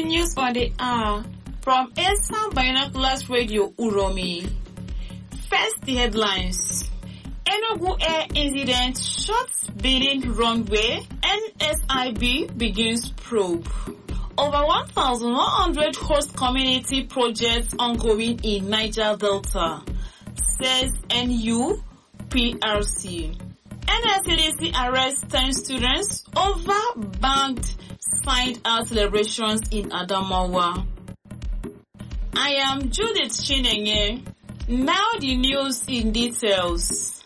News on the hour from ESA Binoculars Radio Uromi. First, the headlines. Enugu Air incident shuts Benin runway. NSIB begins probe. Over 1,100 host community projects ongoing in Niger Delta, says NUPRC. NSCDC arrests 10 students over banned signed out celebrations in Adamawa. I am Judith Chinenye. Now the news in details.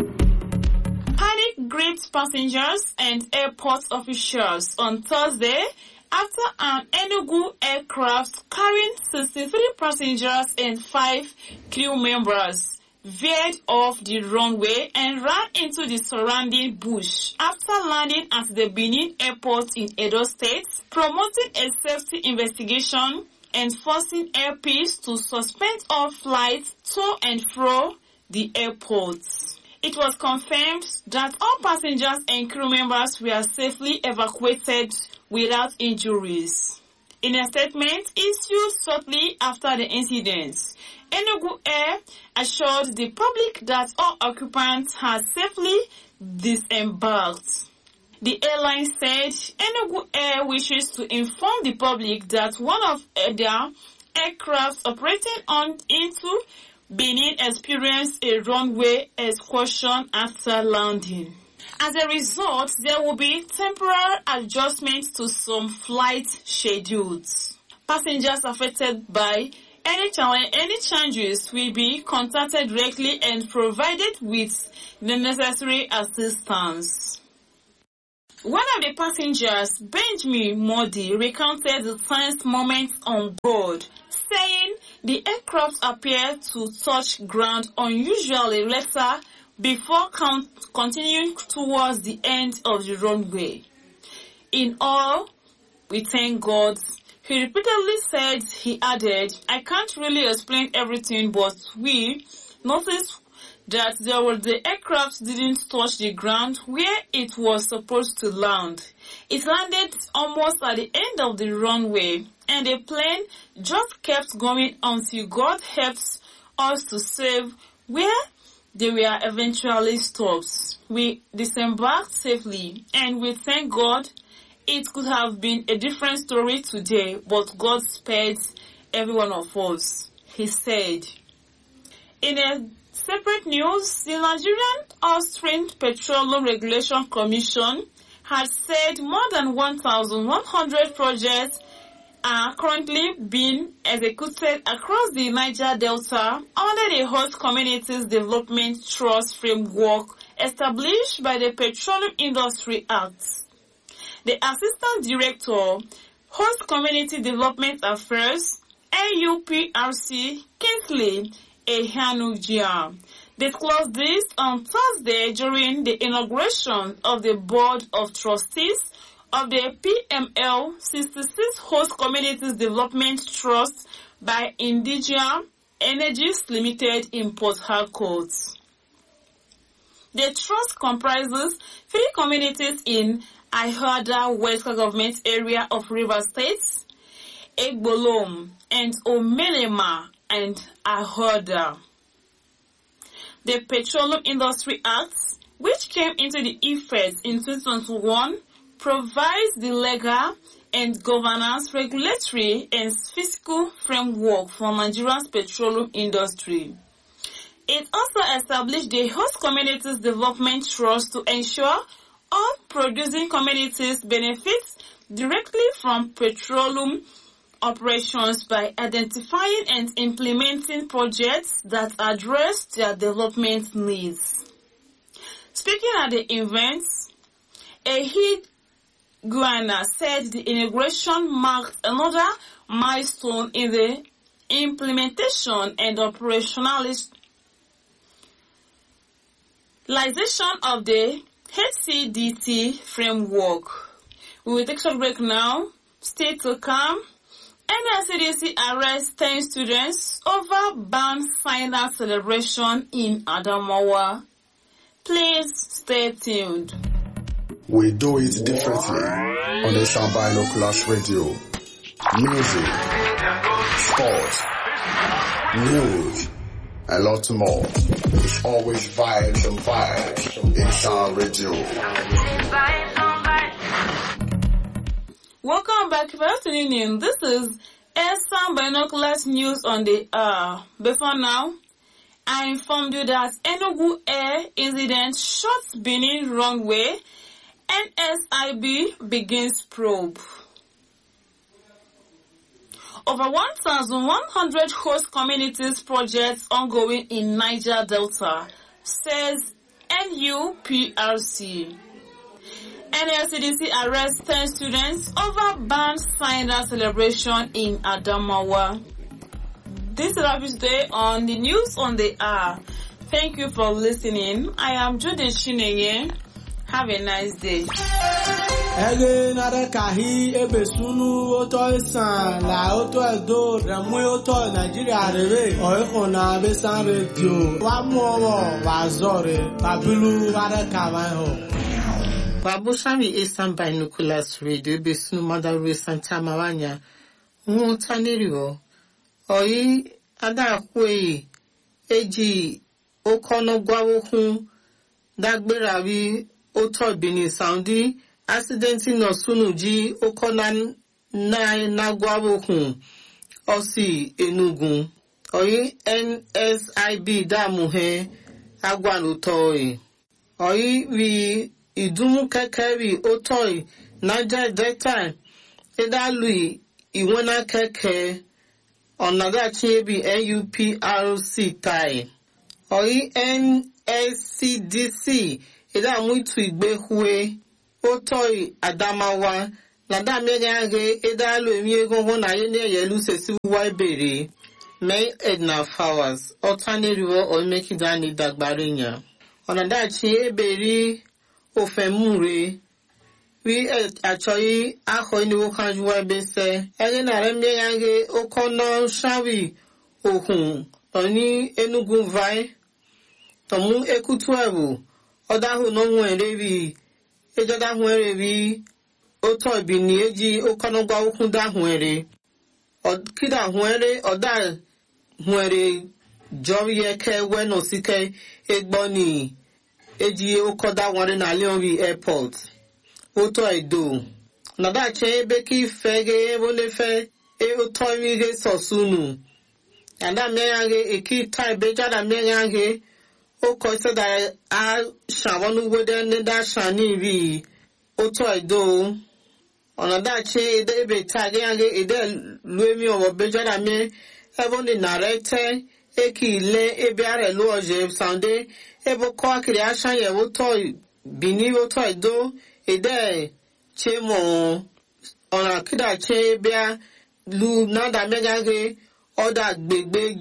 Panic gripped passengers and airport officials on Thursday after an Enugu aircraft carrying 63 passengers and 5 crew members veered off the runway and ran into the surrounding bush after landing at the Benin airport in Edo State, promoting a safety investigation and forcing Air Peace to suspend all flights to and fro the airport. It was confirmed that all passengers and crew members were safely evacuated without injuries. In a statement issued shortly after the incident, Enugu Air assured the public that all occupants had safely disembarked. The airline said Enugu Air wishes to inform the public that one of their aircraft operating on into Benin experienced a runway excursion after landing. As a result, there will be temporary adjustments to some flight schedules. Passengers affected by any changes will be contacted directly and provided with the necessary assistance. One of the passengers, Benjamin Modi, recounted the tense moments on board, saying the aircraft appeared to touch ground unusually later before continuing towards the end of the runway. In all, we thank God. He repeatedly said, he added, I can't really explain everything, but we noticed that the aircraft didn't touch the ground where it was supposed to land. It landed almost at the end of the runway, and the plane just kept going until God helped us to save where they were eventually stopped. We disembarked safely, and we thank God. It could have been a different story today, but God spared every one of us, he said. In a separate news, the Nigerian Austrian Petroleum Regulation Commission has said more than 1,100 projects are currently being executed across the Niger Delta under the Host Communities Development Trust framework established by the Petroleum Industry Act. The Assistant Director, Host Community Development Affairs, NUPRC, Kingsley Ehanujia, disclosed this on Thursday during the inauguration of the Board of Trustees of the PML 66 Host Communities Development Trust by Indigia Energies Limited in Port Harcourt. The trust comprises 3 communities in Ihoada West Government Area of Rivers State, Egbolom, and Omelema and Ihoada. The Petroleum Industry Act, which came into the effect in 2021, provides the legal and governance, regulatory, and fiscal framework for Nigeria's petroleum industry. It also established the Host Communities Development Trust to ensure all producing communities benefit directly from petroleum operations by identifying and implementing projects that address their development needs. Speaking at the event, Ehid Guana said the inauguration marked another milestone in the implementation and operationalization of the HCDT framework. We will take a short break now. Stay to come. NSCDC arrests 10 students over banned final celebration in Adamawa. Please stay tuned. We do it differently on the Binoculars Radio. music, sports, news, and lots more. It's always vibes and vibes in Sound Radio. Welcome back for tuning in. This is Sound Binoculars News on the hour. Before now, I informed you that Enugu Air incident shot Benin wrong way. NSIB begins probe. Over 1,100 host communities projects ongoing in Niger Delta, says NUPRC. NLCDC arrests 10 students over band signer celebration in Adamawa. This is our today on the news on the hour. Thank you for listening. I am Judith Chinenye. Have a nice day. Ege nare kahi ebe sunu oto isan la oto edo remwe oto Nigeria rebe oiko na besan radio wa muowo wa zore babilu ware kawaho. Wabushami Eastern Binoculars Radio ebe sunu madaru Santa Mawanya nwotaniriwo oyi adakwe eji okono gwawokun dagbera wi oto Benin Saudi accident no sunuji okona na gwawokun osi Enugu oyi NSIB damuhe agwanutoyi oyi wi idumu kekeri otoyi Niger Delta edalui iwona keke onadachi ebi NUPRC tai oyi NSCDC edamu itu igbehue otoyi Adamawa nada megage edalu emi egungun na ye ne yelu sesi wa ibere May Edna Flowers otaneriwo oyimekidani dagbarinya onadachi eberi ofemure wi achoyi aho ni wo kanjuwa bese ege na remye yange okono shawi ohun oni Enugu vai tomu ekutuebu odahu no nwere bi ejoda nwere bi oto ibini eji okono gwa okun da nwere kida nwere oda nwere joye ke weno sike egboni eji okoda nwere na Leonvi Airport oto edo nada che beki fege bolefe oto mi ge sosunu anda meyange ekita bejada meyange oko se da a shawonu wede ne da shani bi oto edo onada che ede be tage yange ede luemi owo bejada me eboni narete ekile ebe are lo oje sounde ebo ko akiri ashan ye oto bini oto edo ede chemo ona kida che bia lu nada megage oda gbegbe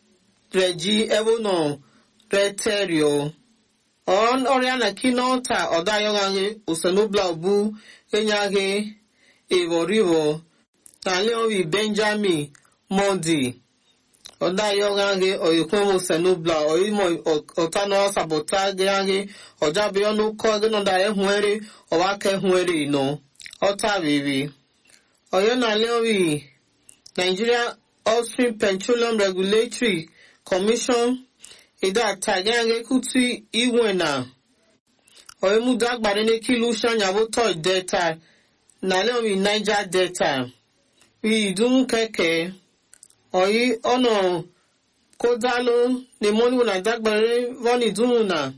reji ebono reterio on oriana kinota oda yogange usenobla obu enyage evorivo taleowi Benjamin Mondi oda yogange oyekwomo senobla oyimo otano sabotage yange ojabe onu ko gino da ehunere owake hunere no ota bibi oyona leowi Nigeria Upstream Petroleum Regulatory Commission ida tagange kuti iwena oyemu dagbare ne kilu shanya boto delta na leowi Niger Delta wi dun keke oyi ono kodalo ne moni na dagbare woni dumuna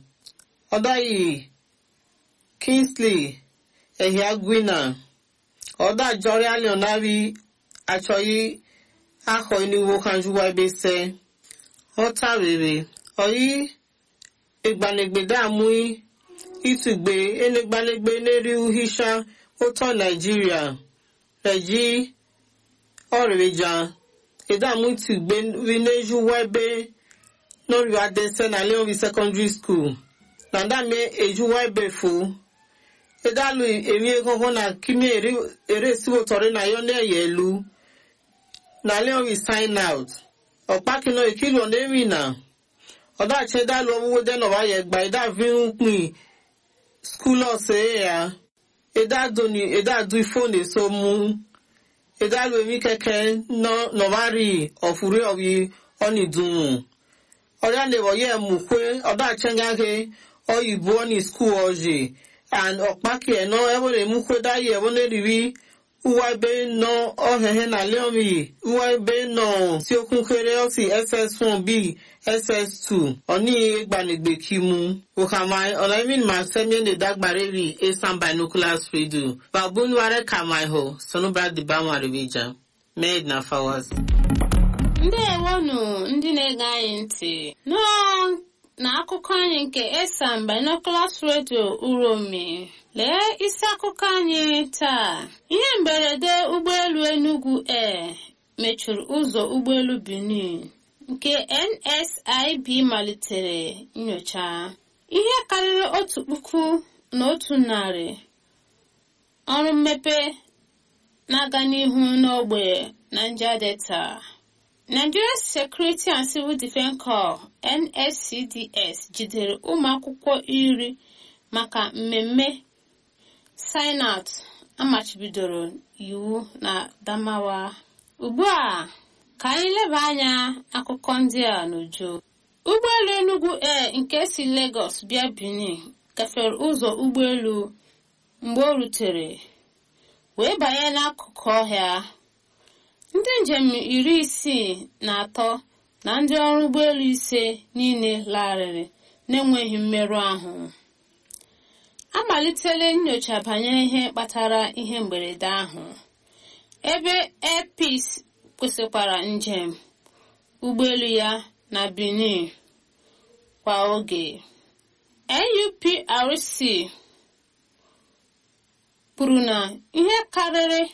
odayi Kingsley Ehiagwina oda jori alionawi achoyi aho ni wo kanjuwa bese ota rere oyi igbanegbeda mui itugbe enegbanegbe neri uhisha oto Nigeria reji oreja edamu itugbe wineju webe nori adese na Leonvi Secondary School nanda me ejuwa ibefu edalu emi egongon na kimi ere siwo tore na yone yelu na Leonvi sign out opakino ekilo nemi na oda che dalu owo de no ba ye gba eda vin pin school ose ya eda do phone so mu edalu emi keke no mari ofure obi onidun oda nebo ye mukwe oda chenga ke oyibo ni school oje and okpaki eno ebole mukwe da ye ebole riwi uwa be no ohehe na leomi uwa be no si okunkere osi SS1B SS2 oni egbanegbe kimu ukamai olamin masemi ne dagbarevi esan binoculars radio babun ware kamaiho sonubra dibama revija made na fawas ndewonu ndị na-ege anyị ntị na akụkọ anyị nke esan binoculars radio uromi lee isi akụkọ anyị taa ihe mberede ụgbọelu Enugu Air mechuru ụzọ ụgbọelu Benin nke NSIB malitere nyocha ihe karịrị 1,100 ọrụ mmepe na-aga n'ihu n'ogbe Niger Delta. Nigeria Security and Civil Defense Corps NSCDS jidere ụmụ akwụkwọ 10 maka mmemme sign-out amachibidoro iwu na Adamawa. Ugbu a ka anyị leba anya akụkọ ndị a n'uju. Ụgbọelu Enugu Air nke si Lagos bịa Benin gafere ụzọ ụgbọelu mgbe o rutere wee banye n'akụkụ ọhịa. Ndị njem 63 na ndị ọrụ ụgbọelu 5 niile larịrị na-enweghị mmerụ ahụ. Amalitela nyocha banyere ihe kpatara ihe mberede ahụ, ebe Air Peace kwụsịkwara njem ụgbọelu ya na Benin kwa oge. NUPRC kwuru na ihe karịrị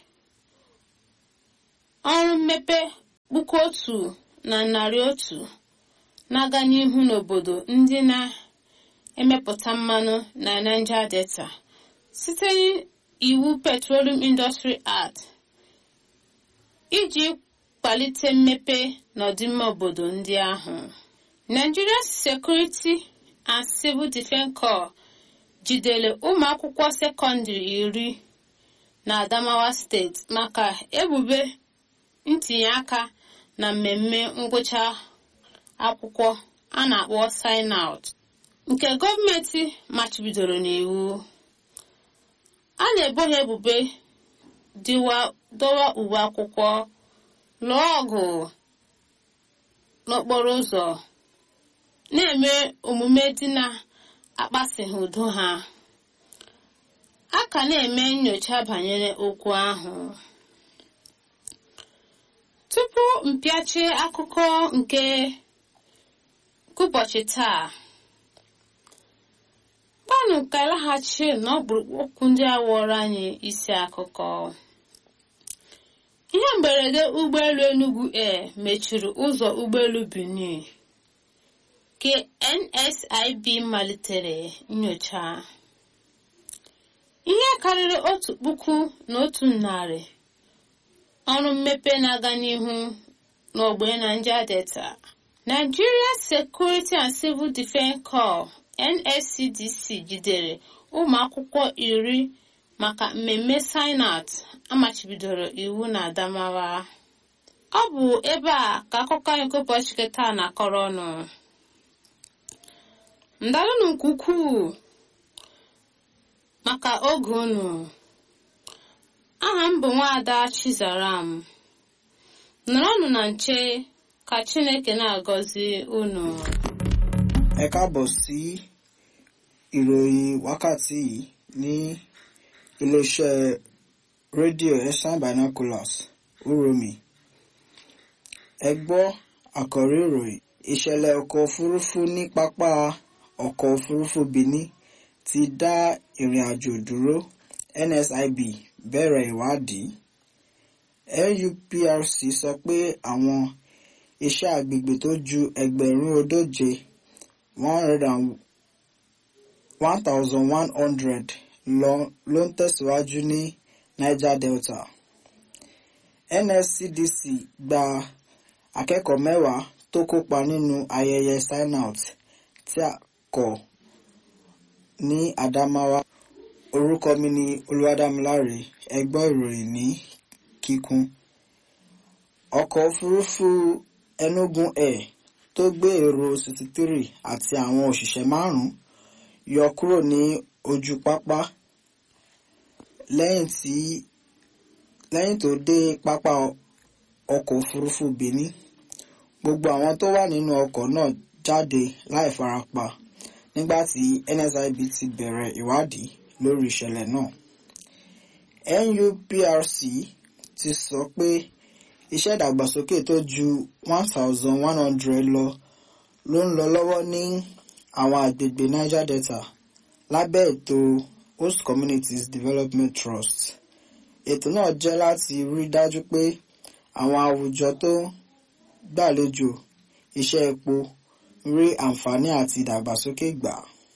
ọrụ mmepe 1,100 na-aga n'ihu n'obodo ndị na-emepụta mmanụ na Niger Delta site n'iwu Petroleum Industry Act iji kwalite mmepe n'ọdịmma obodo ndị ahụ. Nigeria Security and Civil Defense Corps jidere ụmụ akwụkwọ sekọndịrị 10 na Adamawa steeti maka ebubo ntinye aka na mmemme ngwụcha akwụkwọ a na-akpọ sign-out nke gọọmenti machibidoro n'iwu. A na-ebo ha ebubo dọwa uwe akwụkwọ, lụọ ọgụ n'okporo ụzọ, na-eme omume dị na-akpasịghị udo ha. A ka na-eme nnyocha banyere okwu ahụ. Tupu mpịachi akụkọ nke ụbọchị taa, gbanụ ka ịlaghachi n'ọkpụrụkpụ ndị a wụrụ anyị isi akụkọ. Ihe mberede ụgbọelu Enugu Air mechiri ụzọ ụgbọelu Benin ka NSIB malitere nyocha. Ihe karịrị 1,100 ọrụ mmepe na-aga n'ihu n'ogbe Niger Delta. Nigeria Security and Civil Defense Corps NSCDC jidere ụmụ akwụkwọ 10 maka mmemme sign-out amachibidoro iwu na Adamawa. Ọ bụ ebe a ka akụkọ anyị nke ụbọchị taa na-akọrọ ọnụ. Ndalụnụ nke ukwuu maka oge unu. Aha m bụ Nwaada Chizaram. Nọrọnụ na nche ka Chineke na-agọzi unu. Ẹ káàbọ̀ sí ìròyìn wákàtí yìí ní iléeṣẹ́ rédíò Esan Binoculars Uromi. Ẹ gbọ́ àkọ́rí ìròyìn. Ìṣẹ̀lẹ̀ ọkọ̀ òfurufú ní pápá ọkọ̀ òfurufú Benin ti dá ìrìn àjò dúró. NSIB bẹ̀rẹ̀ ìwádìí. NUPRC sọ pé àwọn iṣẹ́ agbègbè tó ju 1,100 ló ń tẹ̀síwájú ní Niger Delta. NSCDC gba akẹ́kọ̀ọ́ 10 tó kópa nínú ayẹyẹ sign-out tí a kọ̀ ní Adamawa. Orúkọ mi ni Olúwadámiláre. Ẹ gbọ́ ìròyìn ní kíkún. Ọkọ̀ òfurufú Enugu Air tó gbé èrò 63 àti àwọn òṣìṣẹ́ 5 yọ kúrò ní ojú pápá lẹ́yìn tó dé pápá ọkọ̀ òfurufú Benin. Gbogbo àwọn tó wà nínú ọkọ̀ náà jáde láì farapa nígbàtí NSIB ti bẹ̀rẹ̀ ìwádìí lórí ìṣẹ̀lẹ̀ náà. NUPRC ti sọ pé iṣẹ́ ìdàgbàsókè tó ju 1,100 ló ń lọ lọ́wọ́ ní àwọn àgbègbè Niger Delta lábẹ́ ètò Host Communities Development Trust. Ètò náà jẹ́ láti rí dájú pé àwọn àwùjọ tó gbàlejò iṣẹ́ epo rí àǹfààní àti ìdàgbàsókè gbà.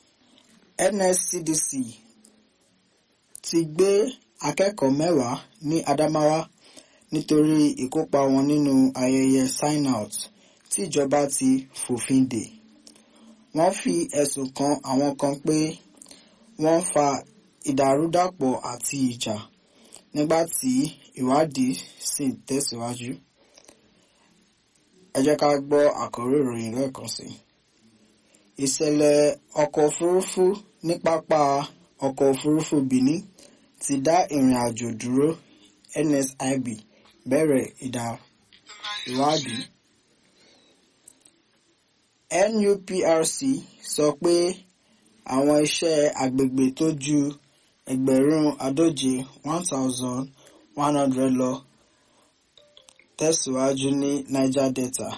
NSCDC ti gbé akẹ́kọ̀ọ́ 10 ní Adamawa nítorí ìkópa wọn nínú ayẹyẹ sign out tí ìjọba ti fòfin dè. Wọ́n fi ẹ̀sùn kan àwọn kan pé wọ́n fa ìdàrúdàpọ̀ àti ìjà nígbàtí ìwádìí sì ń tẹ̀síwájú. Ẹ jẹ́ ká gbọ́ àkórí ìròyìn lẹ́ẹ̀kan sí. Ìṣẹ̀lẹ̀ ọkọ̀ òfurufú ní pápá ọkọ̀ òfurufú Benin ti dá ìrìn àjò dúró. NSIB bẹ̀rẹ̀ ìwádìí. NUPRC sọ pé àwọn iṣẹ́ agbègbè tó ju 1,100 lọ tẹ̀síwájú ní Niger Delta.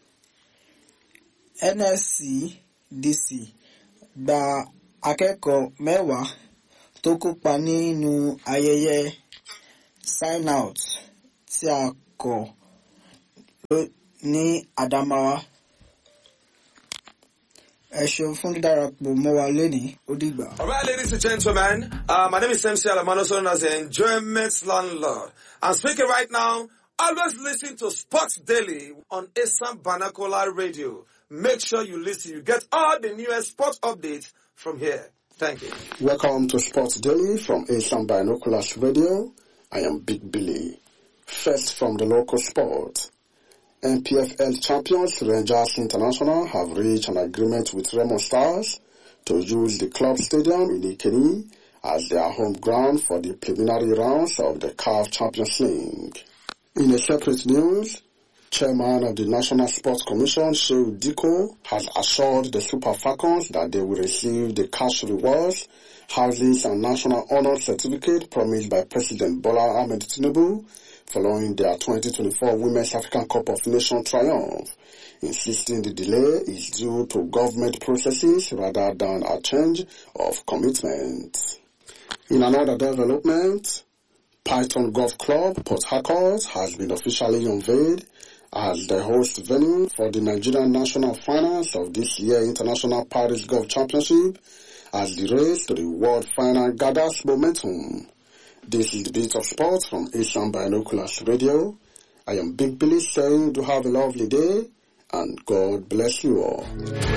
NSCDC gba akẹ́kọ̀ọ́ 10 tó kópa nínú ayẹyẹ sign out tí a kọ̀ ní Adamawa. Ẹ ṣeun fún dídarapọ̀ mọ́ wa lónìí. Ó dìgbà. All right, ladies and gentlemen, my name is MC Alamano, known as the Enjoyment Landlord. I'm speaking right now. Always listen to Sports Daily on Assam Banakola Radio. Make sure you listen. You get all the newest sports updates from here. Thank you. Welcome to Sports Daily from Assam Binoculars Radio. I am Big Billy. First from the local sport. NPFL champions Rangers International have reached an agreement with Remo Stars to use the club stadium in Ikeni as their home ground for the preliminary rounds of the CAF Champions League. In a separate news, Chairman of the National Sports Commission, Shehu Diko, has assured the Super Falcons that they will receive the cash rewards, houses and national honor certificate promised by President Bola Ahmed Tinubu following their 2024 Women's African Cup of Nations triumph, insisting the delay is due to government processes rather than a change of commitment. In another development, Python Golf Club, Port Harcourt, has been officially unveiled as the host venue for the Nigerian national finals of this year's International Paris Golf Championship as the race to the World Final gathers momentum. This is the Beat of Sports from Asian Binoculars Radio. I am Big Billy saying to have a lovely day and God bless you all.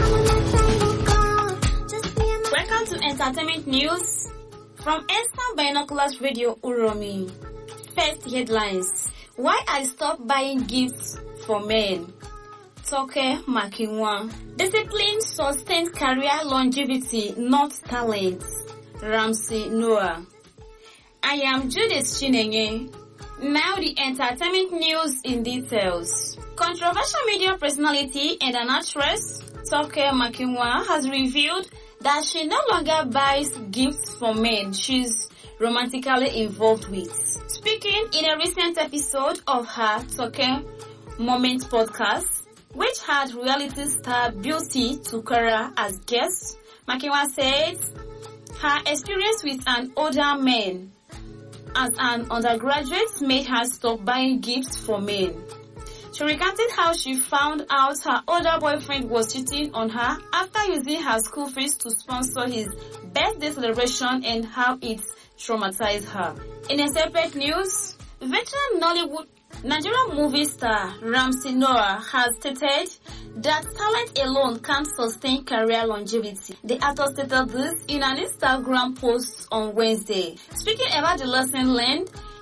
Welcome to Entertainment News from Asian Binoculars Radio Uromi. First headlines. Why I stopped buying gifts for men. Toke Makinwa. Discipline sustained career longevity, not talent. Ramsey Noah. I am Judith Chinenye. Now the entertainment news in details. Controversial media personality and an actress, Toke Makinwa, has revealed that she no longer buys gifts for men she's romantically involved with. Speaking in a recent episode of her Toke Moment podcast, which had reality star Beauty Tukara as guest, Makinwa said her experience with an older man as an undergraduate made her stop buying gifts for men. She recounted how she found out her older boyfriend was cheating on her after using her school fees to sponsor his birthday celebration and how it traumatized her. In a separate news, veteran Nollywood Nigerian movie star Ramsey Noah has stated that talent alone can't sustain career longevity. The actor stated this in an Instagram post on Wednesday. Speaking about the lesson learned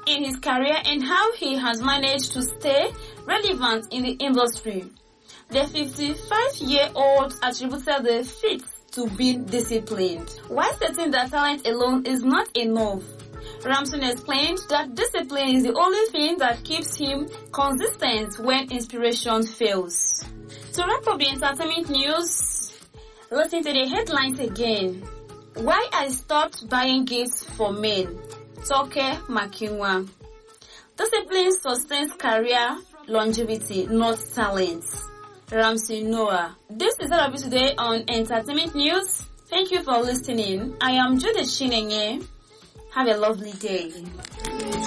in his career and how he has managed to stay relevant in the industry. The 55-year-old attributed the feat to being disciplined, while stating that talent alone is not enough. Ramson explained that discipline is the only thing that keeps him consistent when inspiration fails. To wrap up the entertainment news, listen to the headlines again. Why I stopped buying gifts for men. Toke Makinwa. Discipline sustains career longevity, not talent. Ramsey Noah. This is all of it today on Entertainment News. Thank you for listening. I am Judith Chinenye. Have a lovely day.